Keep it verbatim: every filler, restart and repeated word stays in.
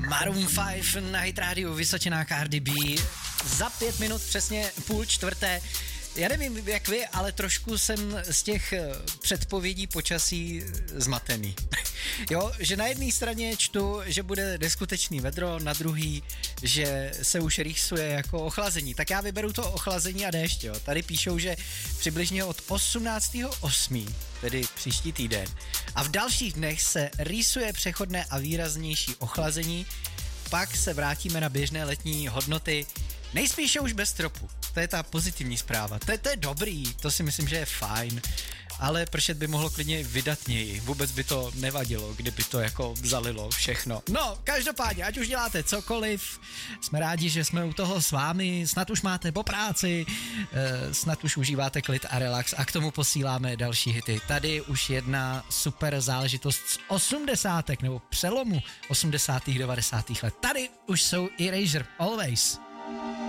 Maroon pět na Hit Radio, Vysočená Cardi B. Za pět minut přesně půl čtvrté. Já nevím, jak vy, ale trošku jsem z těch předpovědí počasí zmatený. Jo, že na jedné straně čtu, že bude neskutečný vedro, na druhý, že se už rýsuje jako ochlazení. Tak já vyberu to ochlazení a déšť, jo. Tady píšou, že přibližně od osmnáctého osmého, tedy příští týden, a v dalších dnech se rýsuje přechodné a výraznější ochlazení, pak se vrátíme na běžné letní hodnoty, nejspíše už bez stropu. To je ta pozitivní zpráva. To je, to je dobrý, to si myslím, že je fajn, ale pršet by mohlo klidně vydatněji. Vůbec by to nevadilo, kdyby to jako zalilo všechno. No, každopádně, ať už děláte cokoliv, jsme rádi, že jsme u toho s vámi, snad už máte po práci, eh, snad už užíváte klid a relax a k tomu posíláme další hity. Tady už jedna super záležitost z osmdesátek nebo přelomu osmdesátých devadesátých let. Tady už jsou Erasure, Always.